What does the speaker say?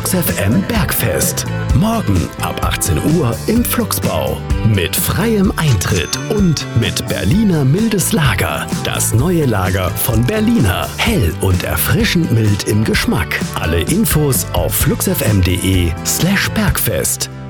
Flux FM Bergfest. Morgen ab 18 Uhr im Fluxbau. Mit freiem Eintritt und mit Berliner mildes Lager. Das neue Lager von Berliner. Hell und erfrischend mild im Geschmack. Alle Infos auf fluxfm.de/Bergfest.